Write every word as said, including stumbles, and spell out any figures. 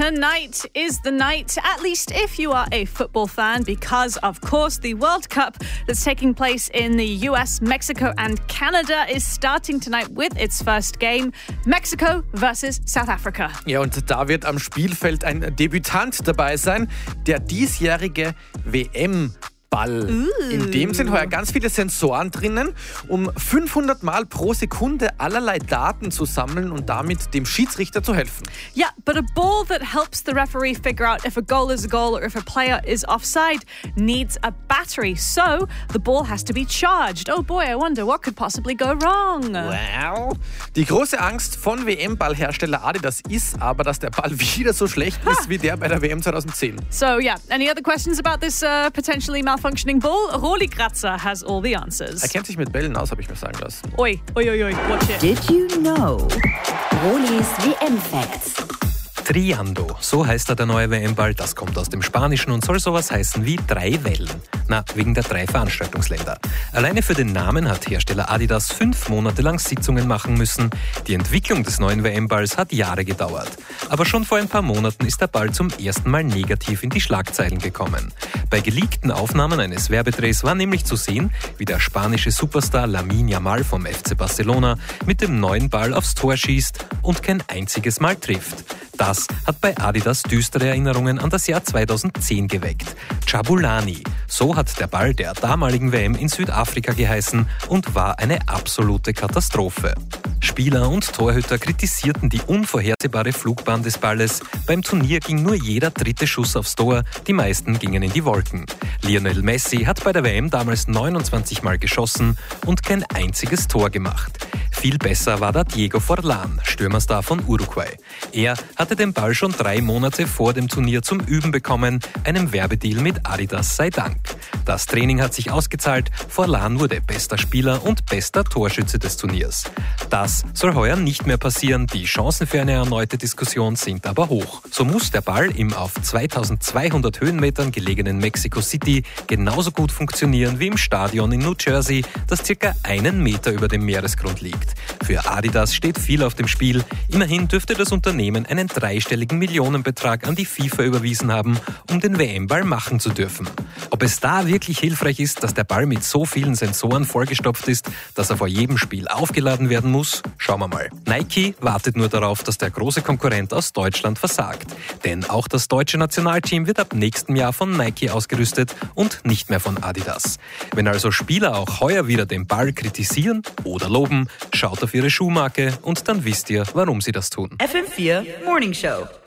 Tonight is the night, at least if you are a football fan, because, of course, the World Cup that's taking place in the U S, Mexico and Canada is starting tonight with its first game, Mexico versus South Africa. Ja, und da wird am Spielfeld ein Debütant dabei sein, der diesjährige W M Ball. Uh. In dem sind heuer ganz viele Sensoren drinnen, um fünfhundert Mal pro Sekunde allerlei Daten zu sammeln und damit dem Schiedsrichter zu helfen. Yeah, but a ball that helps the referee figure out if a goal is a goal or if a player is offside needs a battery. So the ball has to be charged. Oh boy, I wonder what could possibly go wrong. Wow. Die große Angst von W M-Ballhersteller Adidas ist aber, dass der Ball wieder so schlecht ist wie der bei der W M zwanzig zehn. So yeah, any other questions about this uh, potentially malfunctioning ball? Roli Grazza has all the answers. Er kennt sich mit Bällen aus, habe ich mir sagen lassen. Oi, oi, oi, oi, watch it. Did you know? Rolis W M-Facts. Triando, so heißt er der neue W M-Ball. Das kommt aus dem Spanischen und soll sowas heißen wie drei Wellen. Na, wegen der drei Veranstaltungsländer. Alleine für den Namen hat Hersteller Adidas fünf Monate lang Sitzungen machen müssen. Die Entwicklung des neuen W M-Balls hat Jahre gedauert. Aber schon vor ein paar Monaten ist der Ball zum ersten Mal negativ in die Schlagzeilen gekommen. Bei geleakten Aufnahmen eines Werbedrehs war nämlich zu sehen, wie der spanische Superstar Lamine Yamal vom F C Barcelona mit dem neuen Ball aufs Tor schießt und kein einziges Mal trifft. Das hat bei Adidas düstere Erinnerungen an das Jahr zweitausendzehn geweckt. Jabulani, so hat der Ball der damaligen W M in Südafrika geheißen und war eine absolute Katastrophe. Spieler und Torhüter kritisierten die unvorhersehbare Flugbahn des Balles. Beim Turnier ging nur jeder dritte Schuss aufs Tor, die meisten gingen in die Wolken. Lionel Messi hat bei der W M damals neunundzwanzig Mal geschossen und kein einziges Tor gemacht. Viel besser war da Diego Forlán, Stürmerstar von Uruguay. Er hatte den Ball schon drei Monate vor dem Turnier zum Üben bekommen, einem Werbedeal mit Adidas sei Dank. Das Training hat sich ausgezahlt, Forlán wurde bester Spieler und bester Torschütze des Turniers. Das soll heuer nicht mehr passieren, die Chancen für eine erneute Diskussion sind aber hoch. So muss der Ball im auf zweitausendzweihundert Höhenmetern gelegenen Mexico City genauso gut funktionieren wie im Stadion in New Jersey, das circa einen Meter über dem Meeresgrund liegt. Für Adidas steht viel auf dem Spiel. Immerhin dürfte das Unternehmen einen dreistelligen Millionenbetrag an die FIFA überwiesen haben, um den W M-Ball machen zu dürfen. Ob es da wirklich hilfreich ist, dass der Ball mit so vielen Sensoren vollgestopft ist, dass er vor jedem Spiel aufgeladen werden muss, schauen wir mal. Nike wartet nur darauf, dass der große Konkurrent aus Deutschland versagt. Denn auch das deutsche Nationalteam wird ab nächstem Jahr von Nike ausgerüstet und nicht mehr von Adidas. Wenn also Spieler auch heuer wieder den Ball kritisieren oder loben, schaut auf ihre Schuhmarke und dann wisst ihr, warum sie das tun. F M vier Morning Show.